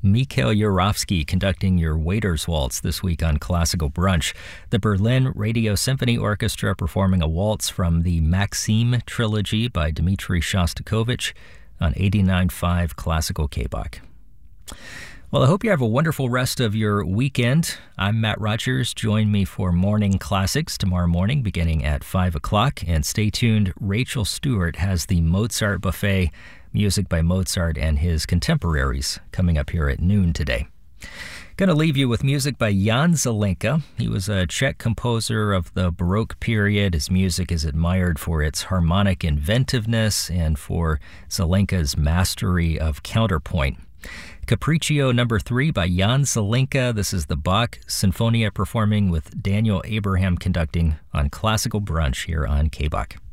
Mikhail Yurovsky conducting your Waiter's Waltz this week on Classical Brunch. The Berlin Radio Symphony Orchestra performing a waltz from the Maxim trilogy by Dmitri Shostakovich on 89.5 Classical KBOK. Well, I hope you have a wonderful rest of your weekend. I'm Matt Rogers. Join me for Morning Classics tomorrow morning beginning at 5 o'clock. And stay tuned. Rachel Stewart has the Mozart Buffet, music by Mozart and his contemporaries, coming up here at noon today. Going to leave you with music by Jan Zelenka. He was a Czech composer of the Baroque period. His music is admired for its harmonic inventiveness and for Zelenka's mastery of counterpoint. Capriccio No. 3 by Jan Zelenka. This is the Bach Sinfonia performing with Daniel Abraham conducting on Classical Brunch here on KBOK.